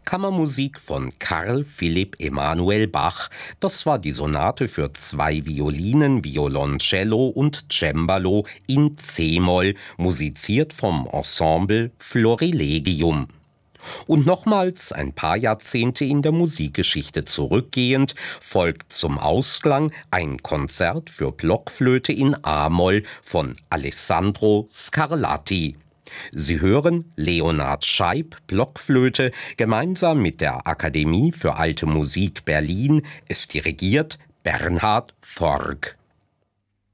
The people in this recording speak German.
Kammermusik von Carl Philipp Emanuel Bach. Das war die Sonate für 2 Violinen, Violoncello und Cembalo in c-Moll, musiziert vom Ensemble Florilegium. Und nochmals ein paar Jahrzehnte in der Musikgeschichte zurückgehend, folgt zum Ausklang ein Konzert für Blockflöte in a-Moll von Alessandro Scarlatti. Sie hören Leonhard Scheib, Blockflöte, gemeinsam mit der Akademie für Alte Musik Berlin. Es dirigiert Bernhard Forg.